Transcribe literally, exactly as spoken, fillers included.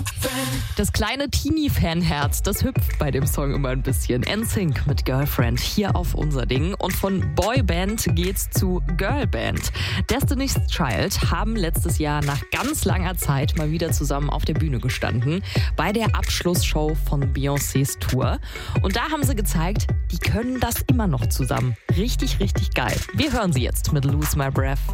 Das kleine Teenie-Fanherz, das hüpft bei dem Song immer ein bisschen. N Sync mit Girlfriend hier auf unser Ding. Und von Boyband geht's zu Girlband. Destiny's Child haben letztes Jahr nach ganz langer Zeit mal wieder zusammen auf der Bühne gestanden. Bei der Abschlussshow von Beyoncés Tour. Und da haben sie gezeigt, die können das immer noch zusammen. Richtig, richtig geil. Wir hören sie jetzt mit Lose My Breath.